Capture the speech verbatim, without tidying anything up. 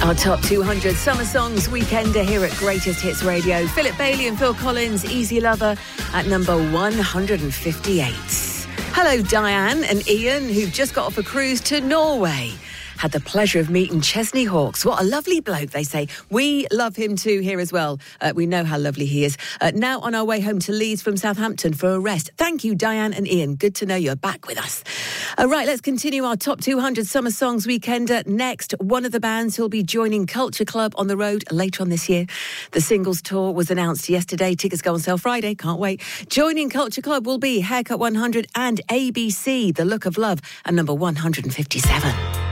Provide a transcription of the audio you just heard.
Our top two hundred summer songs weekender here at Greatest Hits Radio. Philip Bailey and Phil Collins, Easy Lover at number one hundred fifty-eight. Hello, Diane and Ian, who've just got off a cruise to Norway. Had the pleasure of meeting Chesney Hawkes. What a lovely bloke, they say. We love him too here as well. Uh, we know how lovely he is. Uh, now on our way home to Leeds from Southampton for a rest. Thank you, Diane and Ian. Good to know you're back with us. All right, let's continue our top two hundred summer songs weekender. Next, one of the bands who'll be joining Culture Club on the road later on this year. The singles tour was announced yesterday. Tickets go on sale Friday. Can't wait. Joining Culture Club will be Haircut one hundred and A B C, The Look of Love, at number one hundred fifty-seven.